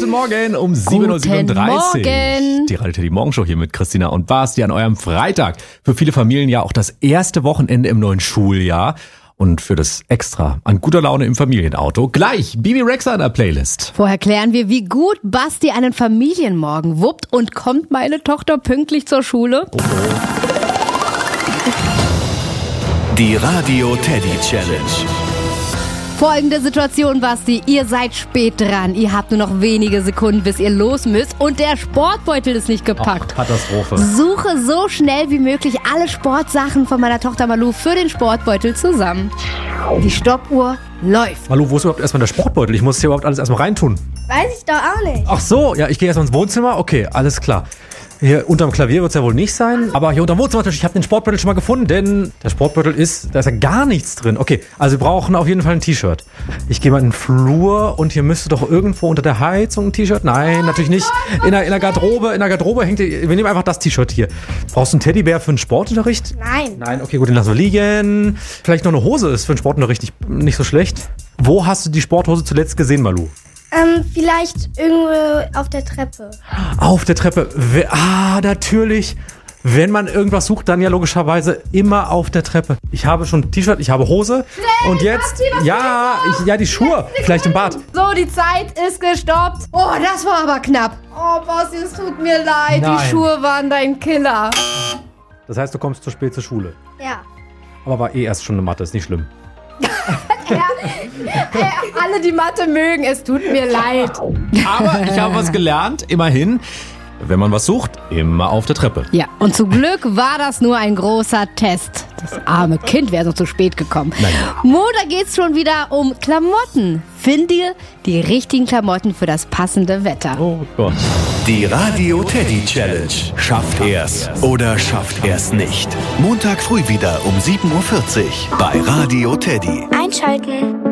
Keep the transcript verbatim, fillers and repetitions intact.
Guten Morgen um sieben Uhr siebenunddreißig. Morgen. Die Radio Teddy Morgenshow hier mit Christina und Basti an eurem Freitag. Für viele Familien ja auch das erste Wochenende im neuen Schuljahr. Und für das Extra an guter Laune im Familienauto gleich Bibi Rexha in der Playlist. Vorher klären wir, wie gut Basti einen Familienmorgen wuppt und kommt meine Tochter pünktlich zur Schule. Oh oh. Die Radio Teddy Challenge. Folgende Situation, Basti. Ihr seid spät dran. Ihr habt nur noch wenige Sekunden, bis ihr los müsst. Und der Sportbeutel ist nicht gepackt. Ach, Katastrophe. Suche so schnell wie möglich alle Sportsachen von meiner Tochter Malou für den Sportbeutel zusammen. Die Stoppuhr läuft. Malou, wo ist überhaupt erstmal der Sportbeutel? Ich muss hier überhaupt alles erstmal reintun. Weiß ich doch auch nicht. Ach so, ja, ich gehe erstmal ins Wohnzimmer. Okay, alles klar. Hier unterm Klavier wird es ja wohl nicht sein. Aber hier unterm Wohnzimmer, ich habe den Sportbeutel schon mal gefunden, denn der Sportbeutel ist, da ist ja gar nichts drin. Okay, also wir brauchen auf jeden Fall ein T-Shirt. Ich gehe mal in den Flur und hier müsste doch irgendwo unter der Heizung ein T-Shirt. Nein, natürlich nicht. In der, in der Garderobe, in der Garderobe hängt, wir nehmen einfach das T-Shirt hier. Brauchst du einen Teddybär für einen Sportunterricht? Nein. Nein, okay, gut, den lassen wir liegen. Vielleicht noch eine Hose ist für einen Sportunterricht nicht, nicht so schlecht. Wo hast du die Sporthose zuletzt gesehen, Malou? Ähm, vielleicht irgendwo auf der Treppe. Auf der Treppe. We- Ah, natürlich. Wenn man irgendwas sucht, dann ja logischerweise immer auf der Treppe. Ich habe schon ein T-Shirt, ich habe Hose. Schnell, und jetzt, Basti, was ja, ich, ja, die Schuhe. Vielleicht im Bad. So, die Zeit ist gestoppt. Oh, das war aber knapp. Oh, Basti, es tut mir leid. Nein. Die Schuhe waren dein Killer. Das heißt, du kommst zu spät zur Schule. Ja. Aber war eh erst schon eine Mathe, ist nicht schlimm. Ja. Äh, alle, die Mathe mögen, es tut mir leid. Aber ich habe was gelernt, immerhin. Wenn man was sucht, immer auf der Treppe. Ja, und zum Glück war das nur ein großer Test. Das arme Kind wäre so zu spät gekommen. Montag geht's schon wieder um Klamotten. Finde die richtigen Klamotten für das passende Wetter. Oh Gott. Die Radio Teddy Challenge. Schafft er's oder schafft er's nicht. Montag früh wieder um sieben Uhr vierzig bei Radio Teddy. Einschalten.